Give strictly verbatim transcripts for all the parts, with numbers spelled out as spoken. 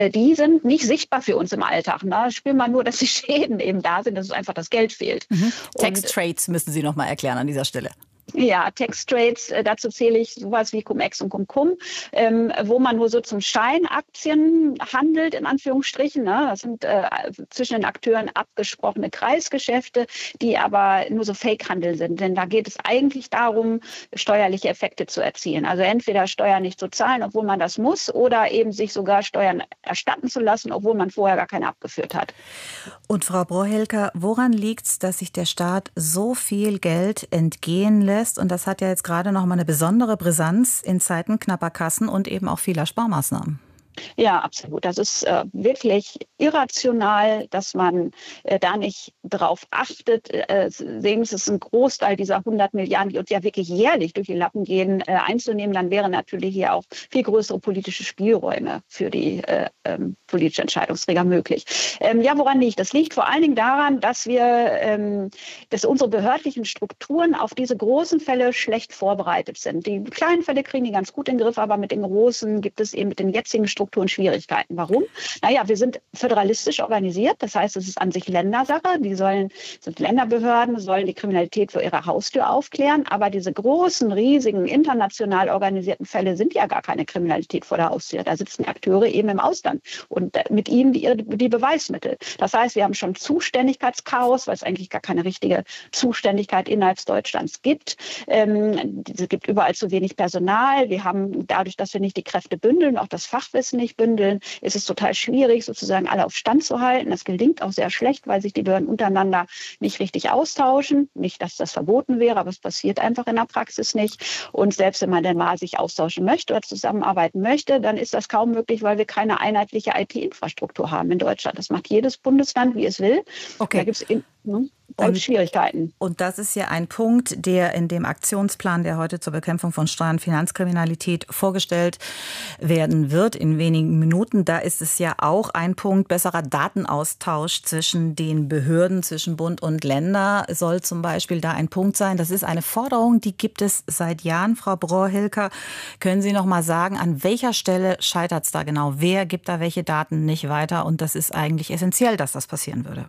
die sind nicht sichtbar für uns im Alltag. Ne? Spüren wir nur, dass die Schäden eben da sind, dass es einfach das Geld fehlt. Mhm. Tax Trades müssen Sie noch mal erklären an dieser Stelle. Ja, Tax Trades, äh, dazu zähle ich sowas wie Cum-Ex und Cum-Cum, ähm, wo man nur so zum Schein Aktien handelt, in Anführungsstrichen. Ne? Das sind äh, zwischen den Akteuren abgesprochene Kreisgeschäfte, die aber nur so Fake-Handel sind. Denn da geht es eigentlich darum, steuerliche Effekte zu erzielen. Also entweder Steuern nicht zu zahlen, obwohl man das muss, oder eben sich sogar Steuern erstatten zu lassen, obwohl man vorher gar keine abgeführt hat. Und Frau Brohelker, woran liegt es, dass sich der Staat so viel Geld entgehen lässt? Und das hat ja jetzt gerade noch mal eine besondere Brisanz in Zeiten knapper Kassen und eben auch vieler Sparmaßnahmen. Ja, absolut. Das ist äh, wirklich irrational, dass man äh, da nicht drauf achtet. Äh, sehen Sie, es ist ein Großteil dieser hundert Milliarden, die uns ja wirklich jährlich durch die Lappen gehen, äh, einzunehmen. Dann wären natürlich hier auch viel größere politische Spielräume für die äh, ähm, politische Entscheidungsträger möglich. Ähm, ja, woran liegt? Das liegt vor allen Dingen daran, dass wir, ähm, dass unsere behördlichen Strukturen auf diese großen Fälle schlecht vorbereitet sind. Die kleinen Fälle kriegen die ganz gut in den Griff, aber mit den großen gibt es eben mit den jetzigen Strukturen Strukturen Schwierigkeiten. Warum? Naja, wir sind föderalistisch organisiert. Das heißt, es ist an sich Ländersache. Die sollen, sind Länderbehörden, sollen die Kriminalität vor ihrer Haustür aufklären. Aber diese großen, riesigen, international organisierten Fälle sind ja gar keine Kriminalität vor der Haustür. Da sitzen Akteure eben im Ausland und mit ihnen die, die Beweismittel. Das heißt, wir haben schon Zuständigkeitschaos, weil es eigentlich gar keine richtige Zuständigkeit innerhalb Deutschlands gibt. Ähm, es gibt überall zu wenig Personal. Wir haben dadurch, dass wir nicht die Kräfte bündeln, auch das Fachwissen nicht bündeln, ist es total schwierig, sozusagen alle auf Stand zu halten. Das gelingt auch sehr schlecht, weil sich die Behörden untereinander nicht richtig austauschen. Nicht, dass das verboten wäre, aber es passiert einfach in der Praxis nicht. Und selbst wenn man denn mal sich austauschen möchte oder zusammenarbeiten möchte, dann ist das kaum möglich, weil wir keine einheitliche I T-Infrastruktur haben in Deutschland. Das macht jedes Bundesland, wie es will. Okay. Da gibt es ne? Und, Schwierigkeiten. Und das ist ja ein Punkt, der in dem Aktionsplan, der heute zur Bekämpfung von Steuer- und Finanzkriminalität vorgestellt werden wird, in wenigen Minuten. Da ist es ja auch ein Punkt, besserer Datenaustausch zwischen den Behörden, zwischen Bund und Länder soll zum Beispiel da ein Punkt sein. Das ist eine Forderung, die gibt es seit Jahren. Frau Brohelker, können Sie noch mal sagen, an welcher Stelle scheitert es da genau? Wer gibt da welche Daten nicht weiter? Und das ist eigentlich essentiell, dass das passieren würde.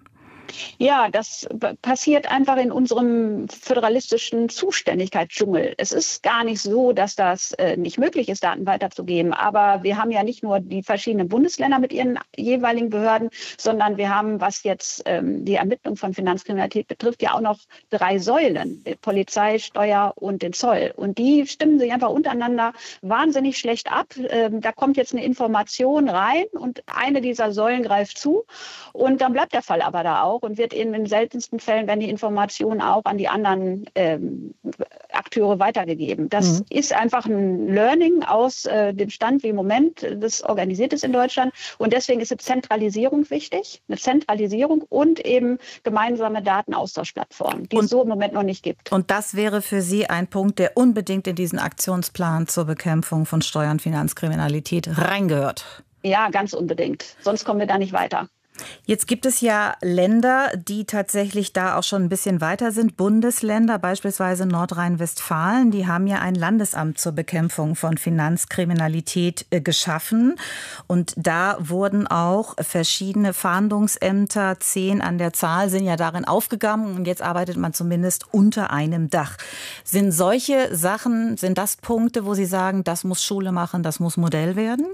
Ja, das passiert einfach in unserem föderalistischen Zuständigkeitsdschungel. Es ist gar nicht so, dass das äh, nicht möglich ist, Daten weiterzugeben. Aber wir haben ja nicht nur die verschiedenen Bundesländer mit ihren jeweiligen Behörden, sondern wir haben, was jetzt ähm, die Ermittlung von Finanzkriminalität betrifft, ja auch noch drei Säulen: Polizei, Steuer und den Zoll. Und die stimmen sich einfach untereinander wahnsinnig schlecht ab. Ähm, da kommt jetzt eine Information rein und eine dieser Säulen greift zu. Und dann bleibt der Fall aber da auch. Und wird in den seltensten Fällen, wenn die Informationen auch an die anderen ähm, Akteure weitergegeben. Das mhm. ist einfach ein Learning aus äh, dem Stand, wie im Moment das organisiert ist in Deutschland. Und deswegen ist eine Zentralisierung wichtig, eine Zentralisierung und eben gemeinsame Datenaustauschplattformen, die und, es so im Moment noch nicht gibt. Und das wäre für Sie ein Punkt, der unbedingt in diesen Aktionsplan zur Bekämpfung von Steuer- und Finanzkriminalität reingehört? Ja, ganz unbedingt. Sonst kommen wir da nicht weiter. Jetzt gibt es ja Länder, die tatsächlich da auch schon ein bisschen weiter sind. Bundesländer, beispielsweise Nordrhein-Westfalen, die haben ja ein Landesamt zur Bekämpfung von Finanzkriminalität äh, geschaffen. Und da wurden auch verschiedene Fahndungsämter, zehn an der Zahl, sind ja darin aufgegangen. Und jetzt arbeitet man zumindest unter einem Dach. Sind solche Sachen, sind das Punkte, wo Sie sagen, das muss Schule machen, das muss Modell werden?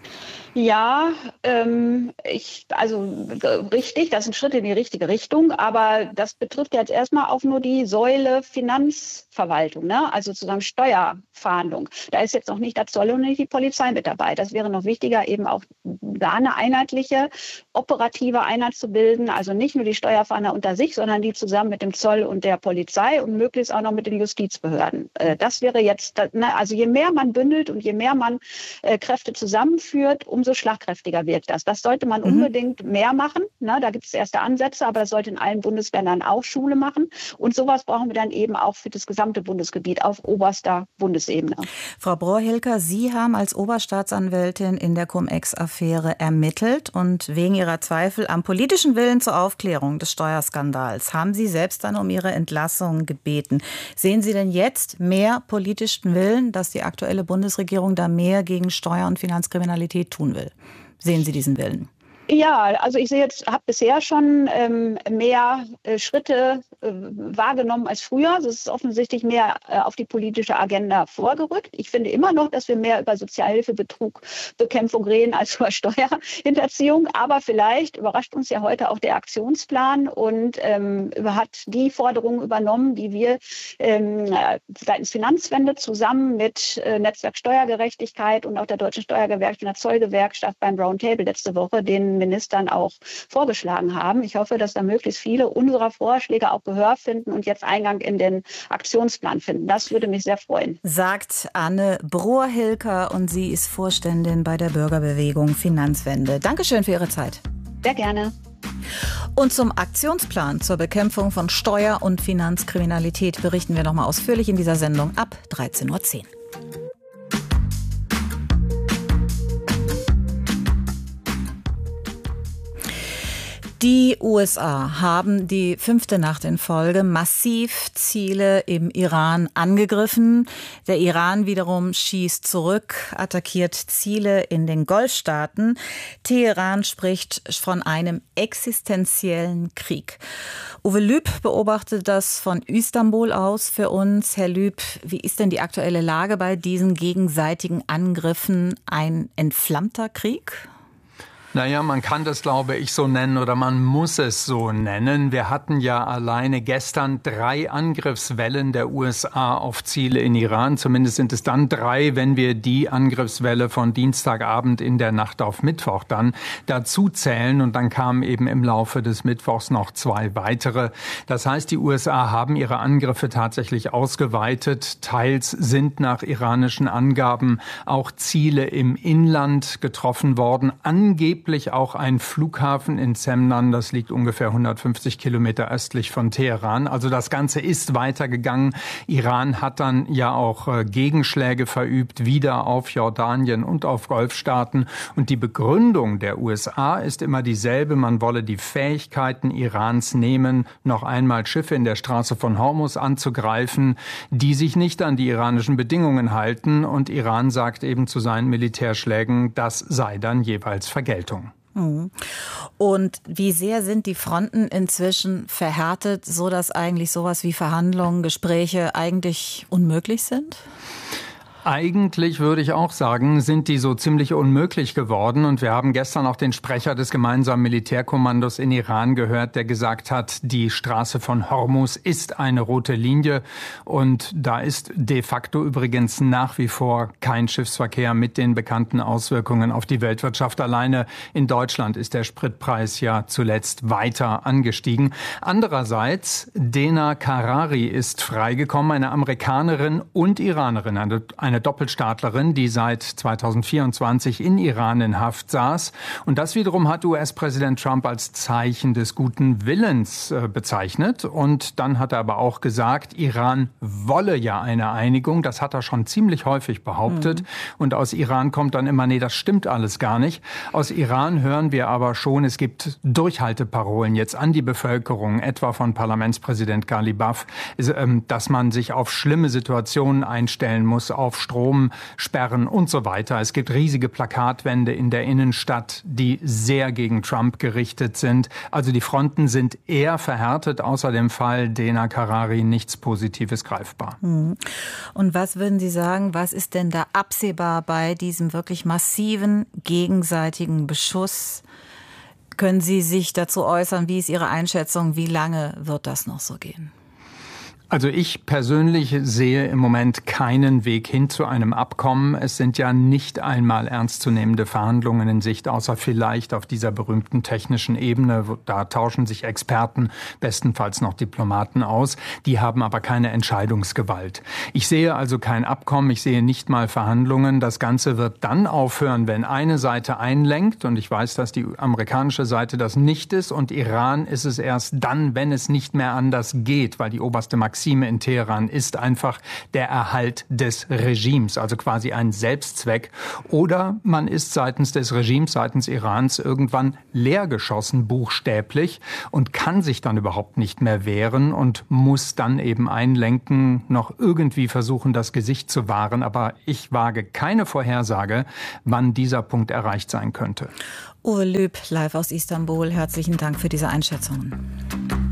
Ja, ähm, ich, also richtig, das ist ein Schritt in die richtige Richtung, aber das betrifft jetzt erstmal auch nur die Säule Finanzverwaltung, ne? Also sozusagen Steuerfahndung. Da ist jetzt noch nicht der Zoll und nicht die Polizei mit dabei. Das wäre noch wichtiger, eben auch da eine einheitliche, operative Einheit zu bilden, also nicht nur die Steuerfahnder unter sich, sondern die zusammen mit dem Zoll und der Polizei und möglichst auch noch mit den Justizbehörden. Äh, das wäre jetzt, ne? Also je mehr man bündelt und je mehr man äh, Kräfte zusammenführt, umso schlagkräftiger wird das. Das sollte man mhm. unbedingt mehr machen. Ne, da gibt es erste Ansätze, aber das sollte in allen Bundesländern auch Schule machen. Und sowas brauchen wir dann eben auch für das gesamte Bundesgebiet auf oberster Bundesebene. Frau Brohelker, Sie haben als Oberstaatsanwältin in der Cum-Ex-Affäre ermittelt und wegen Ihrer Zweifel am politischen Willen zur Aufklärung des Steuerskandals haben Sie selbst dann um Ihre Entlassung gebeten. Sehen Sie denn jetzt mehr politischen Willen, dass die aktuelle Bundesregierung da mehr gegen Steuer- und Finanzkriminalität tun will? sehen Sie diesen Willen? Ja, also ich sehe jetzt, habe bisher schon ähm, mehr äh, Schritte äh, wahrgenommen als früher. Also es ist offensichtlich mehr äh, auf die politische Agenda vorgerückt. Ich finde immer noch, dass wir mehr über Sozialhilfebetrug, Bekämpfung reden als über Steuerhinterziehung. Aber vielleicht überrascht uns ja heute auch der Aktionsplan und ähm, hat die Forderungen übernommen, die wir ähm, seitens Finanzwende zusammen mit äh, Netzwerk Steuergerechtigkeit und auch der Deutschen Steuergewerkschaft und der Zollgewerkschaft beim Roundtable letzte Woche den Ministern auch vorgeschlagen haben. Ich hoffe, dass da möglichst viele unserer Vorschläge auch Gehör finden und jetzt Eingang in den Aktionsplan finden. Das würde mich sehr freuen. Sagt Anne Brohr-Hilker und sie ist Vorständin bei der Bürgerbewegung Finanzwende. Dankeschön für Ihre Zeit. Sehr gerne. Und zum Aktionsplan zur Bekämpfung von Steuer- und Finanzkriminalität berichten wir noch mal ausführlich in dieser Sendung ab dreizehn Uhr zehn. Die U S A haben die fünfte Nacht in Folge massiv Ziele im Iran angegriffen. Der Iran wiederum schießt zurück, attackiert Ziele in den Golfstaaten. Teheran spricht von einem existenziellen Krieg. Uwe Lüb beobachtet das von Istanbul aus für uns. Herr Lüb, wie ist denn die aktuelle Lage bei diesen gegenseitigen Angriffen? Ein entflammter Krieg? Naja, man kann das, glaube ich, so nennen oder man muss es so nennen. Wir hatten ja alleine gestern drei Angriffswellen der U S A auf Ziele in Iran. Zumindest sind es dann drei, wenn wir die Angriffswelle von Dienstagabend in der Nacht auf Mittwoch dann dazu zählen. Und dann kamen eben im Laufe des Mittwochs noch zwei weitere. Das heißt, die U S A haben ihre Angriffe tatsächlich ausgeweitet. Teils sind nach iranischen Angaben auch Ziele im Inland getroffen worden. Angeblich auch ein Flughafen in Semnan, das liegt ungefähr hundertfünfzig Kilometer östlich von Teheran. Also das Ganze ist weitergegangen. Iran hat dann ja auch äh, Gegenschläge verübt, wieder auf Jordanien und auf Golfstaaten. Und die Begründung der U S A ist immer dieselbe. Man wolle die Fähigkeiten Irans nehmen, noch einmal Schiffe in der Straße von Hormuz anzugreifen, die sich nicht an die iranischen Bedingungen halten. Und Iran sagt eben zu seinen Militärschlägen, das sei dann jeweils Vergeltung. Und wie sehr sind die Fronten inzwischen verhärtet, so dass eigentlich sowas wie Verhandlungen, Gespräche eigentlich unmöglich sind? Eigentlich würde ich auch sagen, sind die so ziemlich unmöglich geworden. Und wir haben gestern auch den Sprecher des gemeinsamen Militärkommandos in Iran gehört, der gesagt hat, die Straße von Hormuz ist eine rote Linie. Und da ist de facto übrigens nach wie vor kein Schiffsverkehr mit den bekannten Auswirkungen auf die Weltwirtschaft. Alleine in Deutschland ist der Spritpreis ja zuletzt weiter angestiegen. Andererseits, Dena Karari ist freigekommen, eine Amerikanerin und Iranerin, eine eine Doppelstaatlerin, die seit zweitausendvierundzwanzig in Iran in Haft saß. Und das wiederum hat U S-Präsident Trump als Zeichen des guten Willens äh, bezeichnet. Und dann hat er aber auch gesagt, Iran wolle ja eine Einigung. Das hat er schon ziemlich häufig behauptet. Mhm. Und aus Iran kommt dann immer, nee, das stimmt alles gar nicht. Aus Iran hören wir aber schon, es gibt Durchhalteparolen jetzt an die Bevölkerung, etwa von Parlamentspräsident Ghalibaf, dass man sich auf schlimme Situationen einstellen muss, auf Stromsperren und so weiter. Es gibt riesige Plakatwände in der Innenstadt, die sehr gegen Trump gerichtet sind. Also die Fronten sind eher verhärtet, außer dem Fall Dena Karari nichts Positives greifbar. Und was würden Sie sagen, was ist denn da absehbar bei diesem wirklich massiven gegenseitigen Beschuss? Können Sie sich dazu äußern? Wie ist Ihre Einschätzung? Wie lange wird das noch so gehen? Also ich persönlich sehe im Moment keinen Weg hin zu einem Abkommen. Es sind ja nicht einmal ernstzunehmende Verhandlungen in Sicht, außer vielleicht auf dieser berühmten technischen Ebene. Da tauschen sich Experten, bestenfalls noch Diplomaten aus. Die haben aber keine Entscheidungsgewalt. Ich sehe also kein Abkommen, ich sehe nicht mal Verhandlungen. Das Ganze wird dann aufhören, wenn eine Seite einlenkt. Und ich weiß, dass die amerikanische Seite das nicht ist. Und Iran ist es erst dann, wenn es nicht mehr anders geht, weil die oberste Maxime Maxime in Teheran ist einfach der Erhalt des Regimes, also quasi ein Selbstzweck. Oder man ist seitens des Regimes, seitens Irans irgendwann leergeschossen, buchstäblich, und kann sich dann überhaupt nicht mehr wehren und muss dann eben einlenken, noch irgendwie versuchen, das Gesicht zu wahren. Aber ich wage keine Vorhersage, wann dieser Punkt erreicht sein könnte. Uwe Lüb, live aus Istanbul. Herzlichen Dank für diese Einschätzungen.